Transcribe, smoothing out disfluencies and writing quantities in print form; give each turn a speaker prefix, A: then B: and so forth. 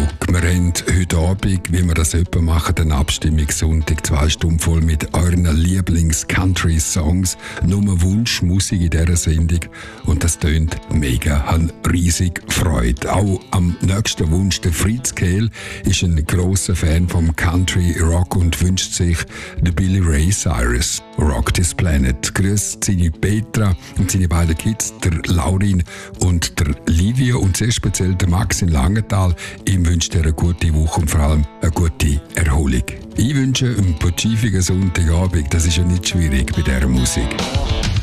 A: zurück. Wir haben heute Abend, wie wir das etwa machen, den Abstimmungssonntag 2 Stunden voll mit euren Lieblings-Country-Songs. Nur Wunschmusik in dieser Sendung. Und das tönt mega. Ich habe riesig Freude. Auch am nächsten Wunsch. Der Fritz Kehl ist ein grosser Fan vom Country Rock und wünscht sich den Billy Ray Cyrus. Rock This Planet. Grüß seine Petra und seine beiden Kids, der Laurin und der Livia und sehr speziell der Max in Langenthal. Ihm wünscht er eine gute Woche und vor allem eine gute Erholung. Ich wünsche einen pazifigen Sonntagabend. Das ist ja nicht schwierig bei dieser Musik.